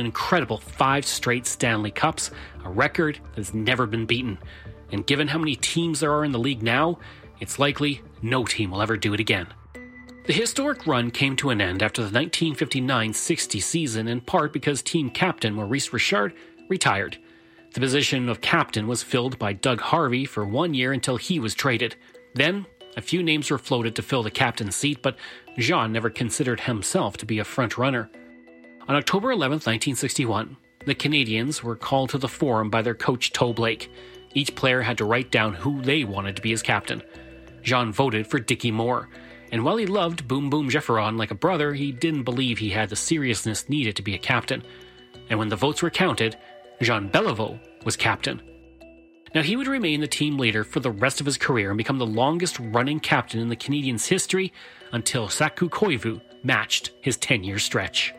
incredible 5 straight Stanley Cups, a record that has never been beaten. And given how many teams there are in the league now, it's likely no team will ever do it again. The historic run came to an end after the 1959-60 season, in part because team captain Maurice Richard retired. The position of captain was filled by Doug Harvey for 1 year until he was traded. Then, a few names were floated to fill the captain's seat, but Jean never considered himself to be a front-runner. On October 11, 1961, the Canadiens were called to the Forum by their coach Toe Blake. Each player had to write down who they wanted to be his captain. Jean voted for Dickie Moore, and while he loved Boom Boom Gefferon like a brother, he didn't believe he had the seriousness needed to be a captain. And when the votes were counted, Jean Beliveau was captain. Now, he would remain the team leader for the rest of his career and become the longest-running captain in the Canadiens' history until Saku Koivu matched his 10-year stretch.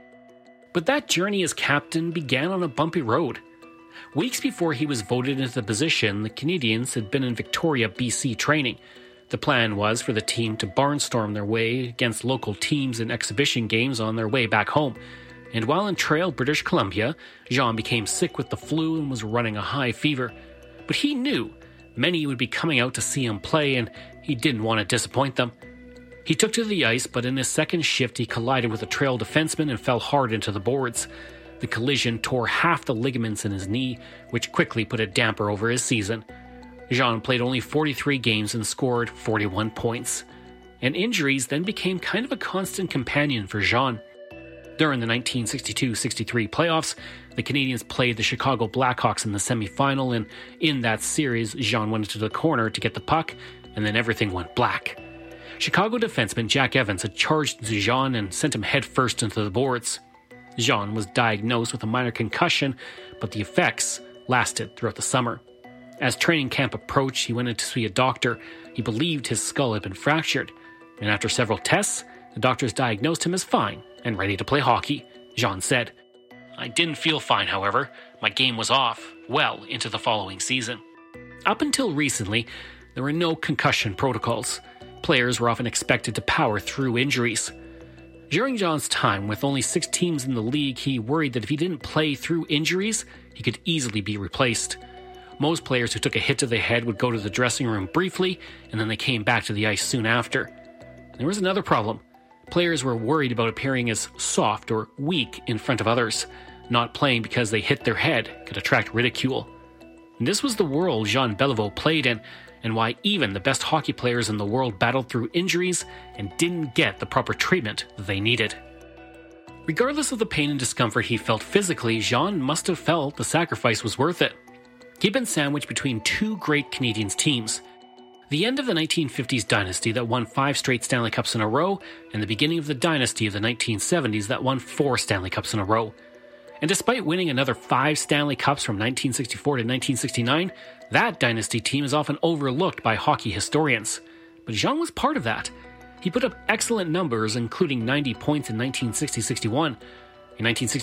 But that journey as captain began on a bumpy road. Weeks before he was voted into the position, the Canadiens had been in Victoria, BC training. The plan was for the team to barnstorm their way against local teams in exhibition games on their way back home. And while in Trail, British Columbia, Jean became sick with the flu and was running a high fever. But he knew many would be coming out to see him play, and he didn't want to disappoint them. He took to the ice, but in his second shift he collided with a Trail defenseman and fell hard into the boards. The collision tore half the ligaments in his knee, which quickly put a damper over his season. Jean played only 43 games and scored 41 points. And injuries then became kind of a constant companion for Jean. During the 1962-63 playoffs, the Canadiens played the Chicago Blackhawks in the semifinal, and in that series, Jean went into the corner to get the puck, and then everything went black. Chicago defenseman Jack Evans had charged Jean and sent him headfirst into the boards. Jean was diagnosed with a minor concussion, but the effects lasted throughout the summer. As training camp approached, he went in to see a doctor. He believed his skull had been fractured, and after several tests, the doctors diagnosed him as fine and ready to play hockey. Jean said, "I didn't feel fine, however. My game was off well into the following season." Up until recently, there were no concussion protocols. Players were often expected to power through injuries. During Jean's time with only 6 teams in the league, he worried that if he didn't play through injuries, he could easily be replaced. Most players who took a hit to the head would go to the dressing room briefly, and then they came back to the ice soon after. There was another problem. Players were worried about appearing as soft or weak in front of others. Not playing because they hit their head could attract ridicule. And this was the world Jean Beliveau played in, and why even the best hockey players in the world battled through injuries and didn't get the proper treatment that they needed. Regardless of the pain and discomfort he felt physically, Jean must have felt the sacrifice was worth it. He'd been sandwiched between 2 great Canadiens teams. The end of the 1950s dynasty that won 5 straight Stanley Cups in a row, and the beginning of the dynasty of the 1970s that won 4 Stanley Cups in a row. And despite winning another 5 Stanley Cups from 1964 to 1969, that dynasty team is often overlooked by hockey historians. But Jean was part of that. He put up excellent numbers, including 90 points in 1960-61. In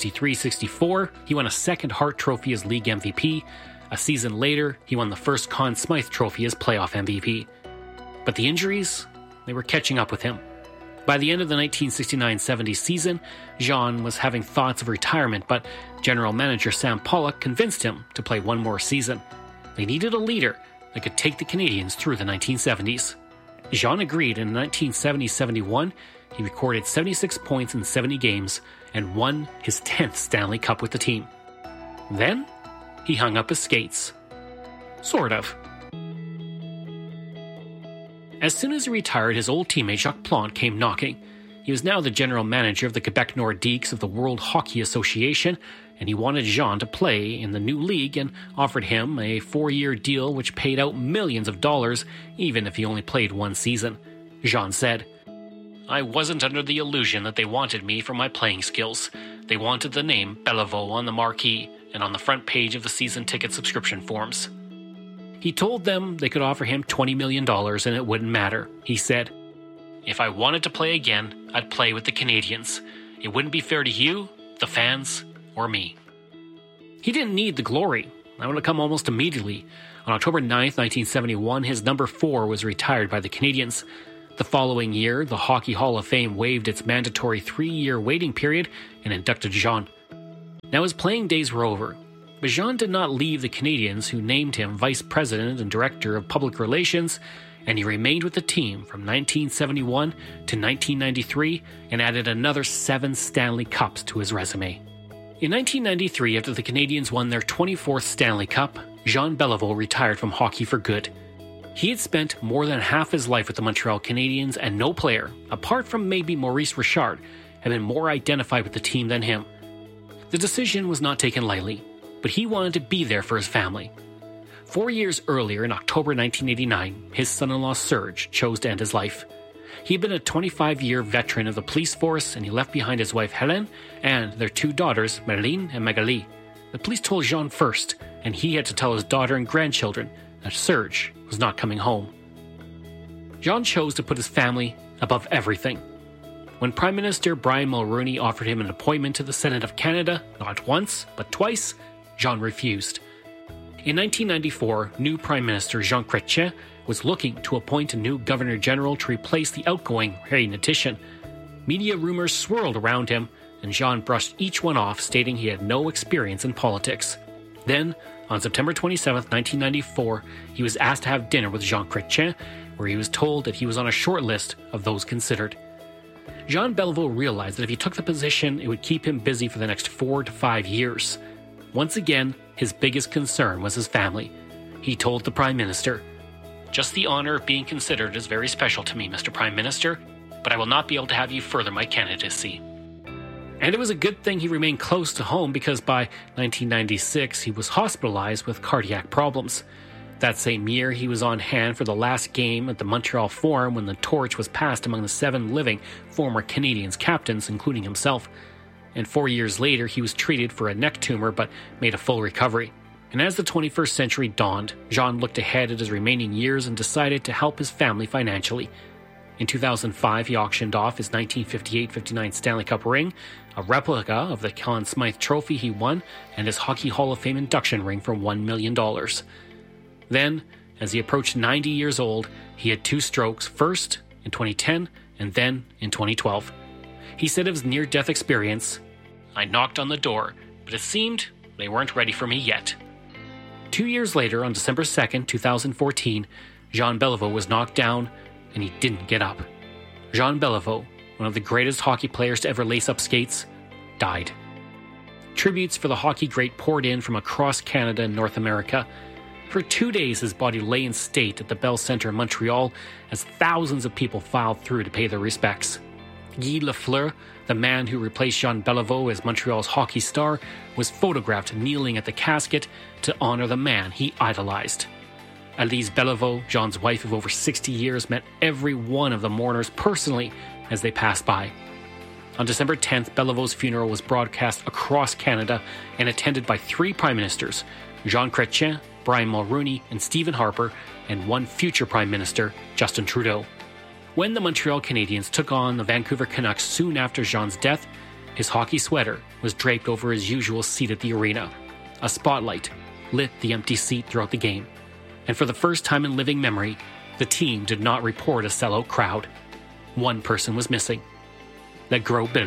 1963-64, he won a second Hart Trophy as league MVP. A season later, he won the first Conn Smythe Trophy as playoff MVP. But the injuries, they were catching up with him. By the end of the 1969-70 season, Jean was having thoughts of retirement, but general manager Sam Pollock convinced him to play one more season. They needed a leader that could take the Canadiens through the 1970s. Jean agreed, and in 1970-71, he recorded 76 points in 70 games and won his 10th Stanley Cup with the team. Then, he hung up his skates. Sort of. As soon as he retired, his old teammate Jacques Plante came knocking. He was now the general manager of the Quebec Nordiques of the World Hockey Association, and he wanted Jean to play in the new league and offered him a 4-year deal which paid out millions of dollars even if he only played 1 season. Jean said, "I wasn't under the illusion that they wanted me for my playing skills. They wanted the name Beliveau on the marquee and on the front page of the season ticket subscription forms." He told them they could offer him $20 million and it wouldn't matter. He said, "If I wanted to play again, I'd play with the Canadiens. It wouldn't be fair to you, the fans, or me." He didn't need the glory. That would have come almost immediately. On October 9th, 1971, his number 4 was retired by the Canadiens. The following year, the Hockey Hall of Fame waived its mandatory 3-year waiting period and inducted Jean. Now his playing days were over, but Jean did not leave the Canadiens, who named him Vice President and Director of Public Relations, and he remained with the team from 1971 to 1993 and added another 7 Stanley Cups to his resume. In 1993, after the Canadiens won their 24th Stanley Cup, Jean Beliveau retired from hockey for good. He had spent more than half his life with the Montreal Canadiens, and no player, apart from maybe Maurice Richard, had been more identified with the team than him. The decision was not taken lightly, but he wanted to be there for his family. 4 years earlier, in October 1989, his son-in-law Serge chose to end his life. He had been a 25-year veteran of the police force, and he left behind his wife Hélène and their 2 daughters, Marlene and Magali. The police told Jean first, and he had to tell his daughter and grandchildren that Serge was not coming home. Jean chose to put his family above everything. When Prime Minister Brian Mulroney offered him an appointment to the Senate of Canada, not once, but twice, Jean refused. In 1994, new Prime Minister Jean Chrétien was looking to appoint a new Governor General to replace the outgoing Harry Netition. Media rumors swirled around him, and Jean brushed each one off, stating he had no experience in politics. Then, on September 27, 1994, he was asked to have dinner with Jean Chrétien, where he was told that he was on a short list of those considered. Jean Beliveau realized that if he took the position, it would keep him busy for the next 4 to 5 years. Once again, his biggest concern was his family. He told the Prime Minister, "Just the honor of being considered is very special to me, Mr. Prime Minister, but I will not be able to have you further my candidacy." And it was a good thing he remained close to home, because by 1996 he was hospitalized with cardiac problems. That same year, he was on hand for the last game at the Montreal Forum when the torch was passed among the 7 living former Canadiens captains, including himself. And 4 years later, he was treated for a neck tumor but made a full recovery. And as the 21st century dawned, Jean looked ahead at his remaining years and decided to help his family financially. In 2005, he auctioned off his 1958-59 Stanley Cup ring, a replica of the Conn Smythe trophy he won, and his Hockey Hall of Fame induction ring for $1 million. Then, as he approached 90 years old, he had 2 strokes, first in 2010 and then in 2012. He said of his near-death experience, "I knocked on the door, but it seemed they weren't ready for me yet." 2 years later, on December 2nd, 2014, Jean Beliveau was knocked down, and he didn't get up. Jean Beliveau, one of the greatest hockey players to ever lace up skates, died. Tributes for the hockey great poured in from across Canada and North America. For 2 days, his body lay in state at the Bell Centre in Montreal as thousands of people filed through to pay their respects. Guy Lafleur, the man who replaced Jean Beliveau as Montreal's hockey star, was photographed kneeling at the casket to honor the man he idolized. Elise Beliveau, Jean's wife of over 60 years, met every one of the mourners personally as they passed by. On December 10th, Belivau's funeral was broadcast across Canada and attended by 3 prime ministers, Jean Chrétien, Brian Mulroney, and Stephen Harper, and one future Prime Minister, Justin Trudeau. When the Montreal Canadiens took on the Vancouver Canucks soon after Jean's death, his hockey sweater was draped over his usual seat at the arena. A spotlight lit the empty seat throughout the game. And for the first time in living memory, the team did not report a sellout crowd. One person was missing. Le Gros Bill.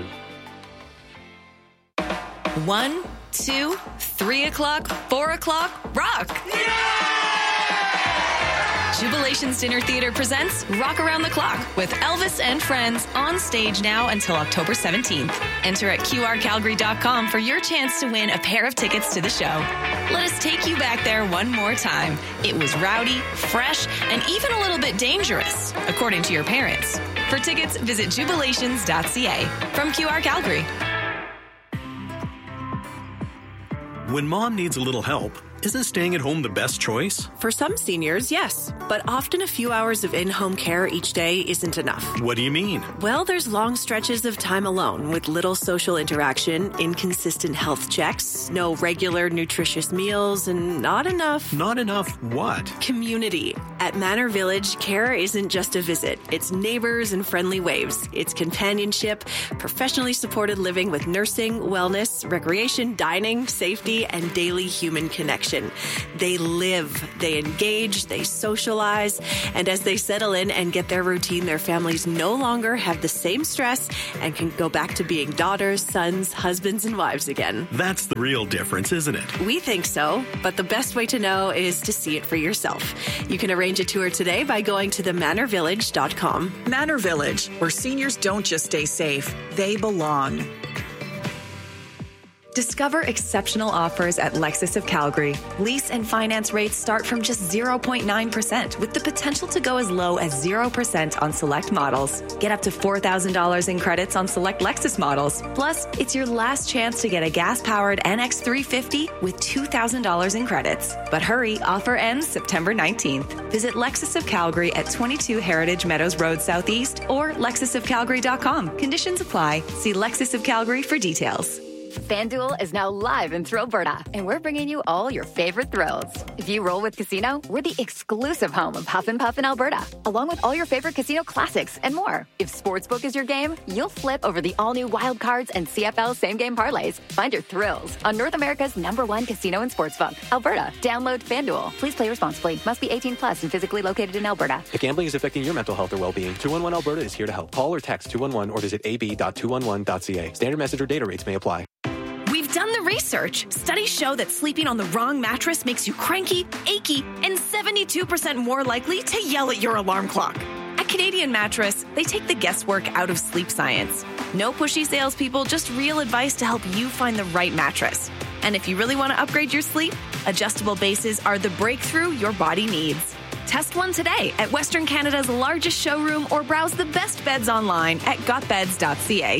1, 2, 3 o'clock, 4 o'clock, rock! Jubilation's Dinner Theater presents Rock Around the Clock with Elvis and Friends on stage now until October 17th. Enter at qrcalgary.com for your chance to win a pair of tickets to the show. Let us take you back there one more time. It was rowdy, fresh, and even a little bit dangerous, according to your parents. For tickets, visit jubilations.ca. From QR Calgary. When mom needs a little help, isn't staying at home the best choice? For some seniors, yes. But often a few hours of in-home care each day isn't enough. What do you mean? Well, there's long stretches of time alone with little social interaction, inconsistent health checks, no regular nutritious meals, and not enough... Not enough what? Community. At Manor Village, care isn't just a visit. It's neighbors and friendly waves. It's companionship, professionally supported living with nursing, wellness, recreation, dining, safety, and daily human connection. connection. They live, they engage, they socialize, and as they settle in and get their routine, their families no longer have the same stress and can go back to being daughters, sons, husbands, and wives again. That's the real difference, isn't it? We think so, but the best way to know is to see it for yourself. You can arrange a tour today by going to themanorvillage.com. Manor Village, where seniors don't just stay safe, they belong. Discover exceptional offers at Lexus of Calgary. Lease and finance rates start from just 0.9% with the potential to go as low as 0% on select models. Get up to $4,000 in credits on select Lexus models. Plus, it's your last chance to get a gas-powered NX 350 with $2,000 in credits. But hurry, offer ends September 19th. Visit Lexus of Calgary at 22 Heritage Meadows Road Southeast or lexusofcalgary.com. Conditions apply. See Lexus of Calgary for details. FanDuel is now live in Thrillberta, and we're bringing you all your favorite thrills. If you roll with Casino, we're the exclusive home of Huff and Puff in Alberta, along with all your favorite casino classics and more. If Sportsbook is your game, you'll flip over the all-new Wild Cards and CFL same-game parlays. Find your thrills on North America's #1 casino and sportsbook, Alberta. Download FanDuel. Please play responsibly. Must be 18 plus and physically located in Alberta. If gambling is affecting your mental health or well-being, 211 Alberta is here to help. Call or text 211 or visit ab.211.ca. Standard message or data rates may apply. We've done the research. Studies show that sleeping on the wrong mattress makes you cranky, achy, and 72% more likely to yell at your alarm clock. At Canadian Mattress, they take the guesswork out of sleep science. No pushy salespeople, just real advice to help you find the right mattress. And if you really want to upgrade your sleep, adjustable bases are the breakthrough your body needs. Test one today at Western Canada's largest showroom or browse the best beds online at gotbeds.ca.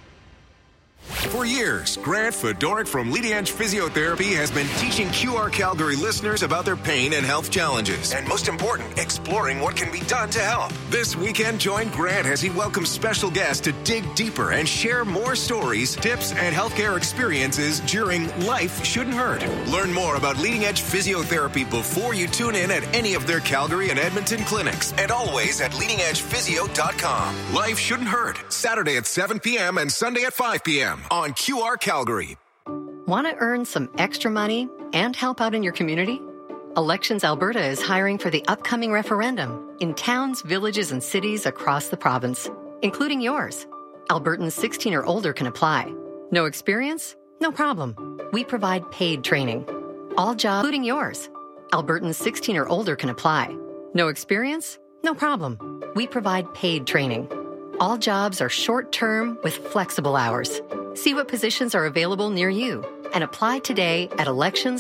For years, Grant Fedoruk from Leading Edge Physiotherapy has been teaching QR Calgary listeners about their pain and health challenges, and most important, exploring what can be done to help. This weekend, join Grant as he welcomes special guests to dig deeper and share more stories, tips, and healthcare experiences during Life Shouldn't Hurt. Learn more about Leading Edge Physiotherapy before you tune in at any of their Calgary and Edmonton clinics, and always at leadingedgephysio.com. Life Shouldn't Hurt, Saturday at 7 p.m. and Sunday at 5 p.m. on QR Calgary. Want to earn some extra money and help out in your community? Elections Alberta is hiring for the upcoming referendum in towns, villages, and cities across the province, including yours. Albertans 16 or older can apply. No experience? No problem. We provide paid training. All jobs, including yours. Albertans 16 or older can apply. No experience? No problem. We provide paid training. All jobs are short-term with flexible hours. See what positions are available near you and apply today at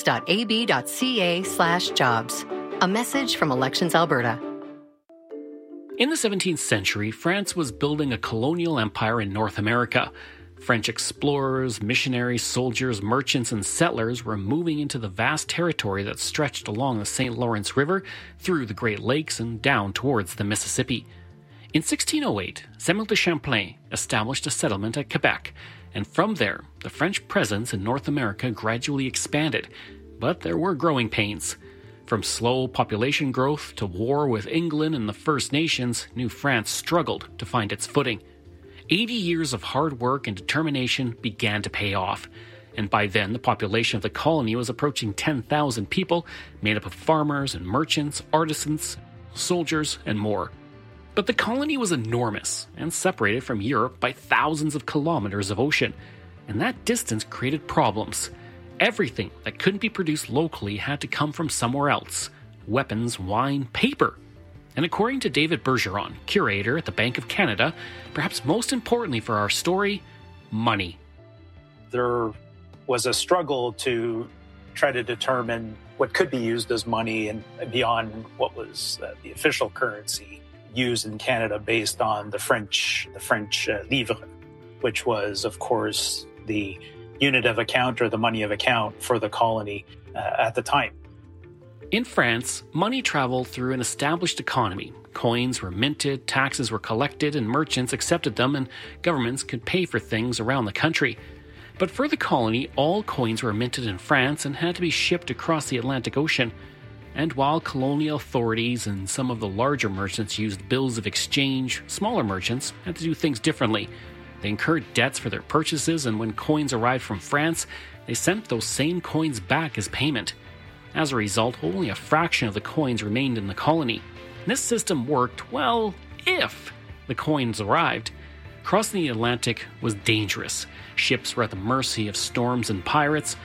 elections.ab.ca/jobs. A message from Elections Alberta. In the 17th century, France was building a colonial empire in North America. French explorers, missionaries, soldiers, merchants, and settlers were moving into the vast territory that stretched along the St. Lawrence River, through the Great Lakes, and down towards the Mississippi. In 1608, Samuel de Champlain established a settlement at Quebec, and from there, the French presence in North America gradually expanded. But there were growing pains. From slow population growth to war with England and the First Nations, New France struggled to find its footing. 80 years of hard work and determination began to pay off, and by then the population of the colony was approaching 10,000 people, made up of farmers and merchants, artisans, soldiers, and more. But the colony was enormous and separated from Europe by thousands of kilometers of ocean, and that distance created problems. Everything that couldn't be produced locally had to come from somewhere else: weapons, wine, paper. And according to David Bergeron, curator at the Bank of Canada, perhaps most importantly for our story, money. There was a struggle to try to determine what could be used as money and beyond what was the official currency used in Canada based on the French livre, which was, of course, the unit of account or the money of account for the colony at the time. In France, money traveled through an established economy. Coins were minted, taxes were collected, and merchants accepted them, and governments could pay for things around the country. But for the colony, all coins were minted in France and had to be shipped across the Atlantic Ocean. And while colonial authorities and some of the larger merchants used bills of exchange, smaller merchants had to do things differently. They incurred debts for their purchases, and when coins arrived from France, they sent those same coins back as payment. As a result, only a fraction of the coins remained in the colony. This system worked, well, if the coins arrived. Crossing the Atlantic was dangerous. Ships were at the mercy of storms and pirates,